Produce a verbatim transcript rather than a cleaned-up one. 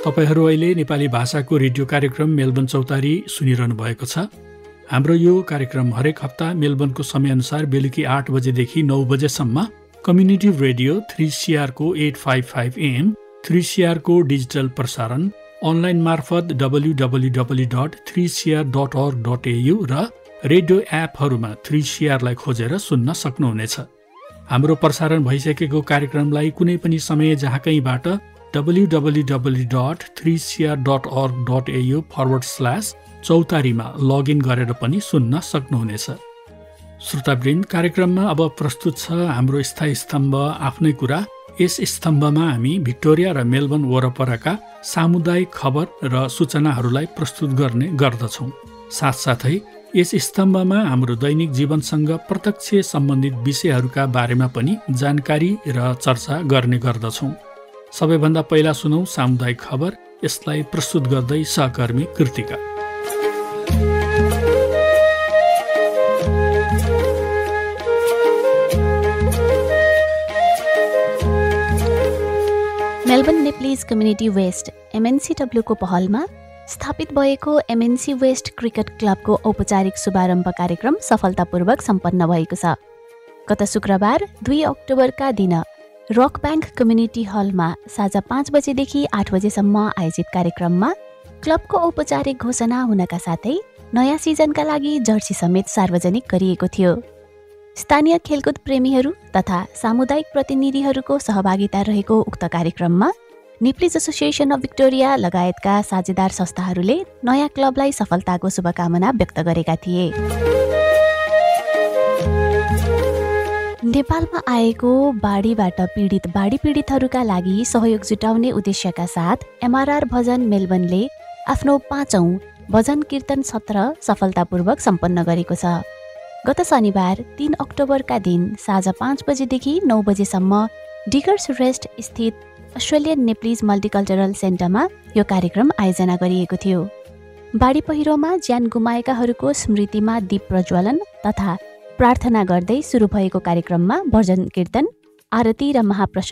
तपाईहरू अहिले नेपाली भाषाको रेडियो कार्यक्रम मेलबर्न चौतारी सुनिरहनु भएको छ। हाम्रो यो कार्यक्रम हरेक हप्ता मेलबर्नको समयअनुसार बेलुकी आठ बजेदेखि नौ बजेसम्म कम्युनिटी रेडियो थ्री सिआरको आठ सय पचपन्न एएम, थ्री सिआरको डिजिटल प्रसारण, अनलाइन मार्फत W W W dot three CR dot अर्ग डट एयु र रेडियो एपहरूमा थ्री सिआरलाई खोजेर सुन्न सक्नुहुनेछ। हाम्रो प्रसारण भइसकेको कार्यक्रमलाई कुनै पनि समय जहाँकैबाट W W W dot three CR dot अर्ग डट एयु फरवर्ड स्ल्यास चौतारीमा लगइन गरेर पनि सुन्न सक्नुहुनेछ। श्रोतावृन्द, कार्यक्रममा अब प्रस्तुत छ हाम्रो स्थायी स्तम्भ आफ्नै कुरा। यस स्तम्भमा हामी भिक्टोरिया र मेलबर्न वरपरका सामुदायिक खबर र सूचनाहरूलाई प्रस्तुत गर्ने गर्दछौँ। साथसाथै यस स्तम्भमा हाम्रो दैनिक जीवनसँग प्रत्यक्ष सम्बन्धित विषयहरूका बारेमा पनि जानकारी र चर्चा गर्ने गर्दछौँ। सबैभन्दा पहिला सुनौ सामुदायिक खबर। यसलाई प्रस्तुत गर्दै सहकर्मी Kritika. Melbourne Nepalese community West एमएनसीडब्ल्यूको पहलमा स्थापित भएको एमएनसी वेस्ट क्रिकेट क्लबको औपचारिक शुभारम्भ कार्यक्रम सफलतापूर्वक सम्पन्न भएको छ। गत शुक्रबार दुई अक्टोबरका दिन रक ब्याङ्क कम्युनिटी हलमा साँझ पाँच बजेदेखि आठ बजेसम्म आयोजित कार्यक्रममा क्लबको औपचारिक घोषणा हुनका साथै नयाँ सिजनका लागि जर्सी समेत सार्वजनिक गरिएको थियो। स्थानीय खेलकुद प्रेमीहरू तथा सामुदायिक प्रतिनिधिहरूको सहभागिता रहेको उक्त कार्यक्रममा नेप्लिज एसोसिएसन अफ भिक्टोरिया लगायतका साझेदार संस्थाहरूले नयाँ क्लबलाई सफलताको शुभकामना व्यक्त गरेका थिए। नेपालमा आएको बाढीबाट पीडित बाढी पीडितहरूका लागि सहयोग जुटाउने उद्देश्यका साथ एमआरआर भजन मेलबर्नले आफ्नो पाँचौं भजन कीर्तन सत्र सफलतापूर्वक सम्पन्न गरेको छ। गत शनिबार तीन अक्टोबरका दिन साँझ पाँच बजेदेखि नौ बजेसम्म डिगर्स रेस्ट स्थित अस्ट्रेलियन नेप्लिज मल्टिकल्चरल सेन्टरमा यो कार्यक्रम आयोजना गरिएको थियो। बाढी पहिरोमा ज्यान गुमाएकाहरूको स्मृतिमा दीप प्रज्वलन तथा प्रार्थना गर्दै सुरु भएको कार्यक्रममा भजन कीर्तन, आरती र महाप्रसाद